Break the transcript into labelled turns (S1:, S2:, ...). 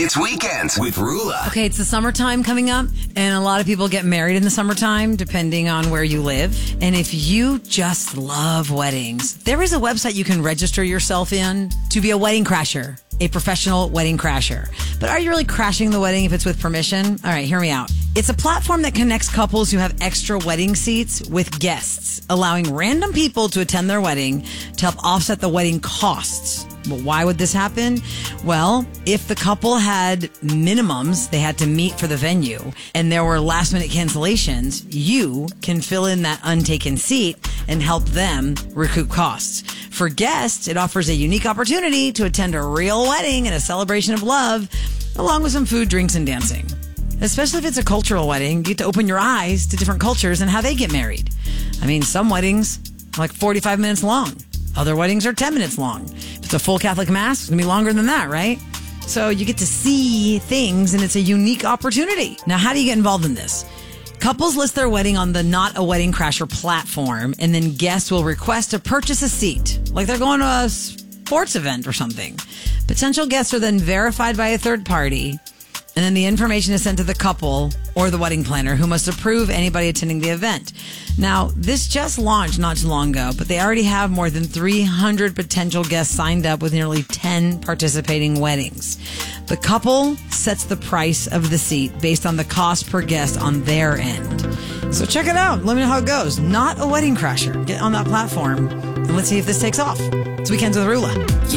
S1: It's Weekends with Rula.
S2: Okay, it's the summertime coming up, and a lot of people get married in the summertime, depending on where you live. And if you just love weddings, there is a website you can register yourself in to be a wedding crasher, a professional wedding crasher. But are you really crashing the wedding if it's with permission? All right, hear me out. It's a platform that connects couples who have extra wedding seats with guests, allowing random people to attend their wedding to help offset the wedding costs. But why would this happen? Well, if the couple had minimums they had to meet for the venue and there were last minute cancellations, you can fill in that untaken seat and help them recoup costs. For guests, it offers a unique opportunity to attend a real wedding and a celebration of love, along with some food, drinks, and dancing. Especially if it's a cultural wedding, you get to open your eyes to different cultures and how they get married. I mean, some weddings are like 45 minutes long. Other weddings are 10 minutes long. If it's a full Catholic Mass, it's going to be longer than that, right? So you get to see things, and it's a unique opportunity. Now, how do you get involved in this? Couples list their wedding on the Not a Wedding Crasher platform, and then guests will request to purchase a seat, like they're going to a sports event or something. Potential guests are then verified by a third party, and then the information is sent to the couple or the wedding planner, who must approve anybody attending the event. Now, this just launched not too long ago, but they already have more than 300 potential guests signed up with nearly 10 participating weddings. The couple sets the price of the seat based on the cost per guest on their end. So check it out. Let me know how it goes. Not a Wedding Crasher. Get on that platform and let's see if this takes off. It's Weekends with Rula.